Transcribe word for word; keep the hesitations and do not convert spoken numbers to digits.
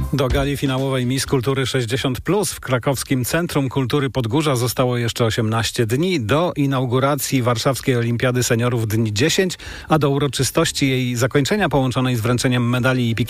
Do gali finałowej Miss Kultury sześćdziesiąt plus w krakowskim Centrum Kultury Podgórza zostało jeszcze osiemnaście dni. Do inauguracji Warszawskiej Olimpiady Seniorów dni dziesięć, a do uroczystości jej zakończenia połączonej z wręczeniem medali i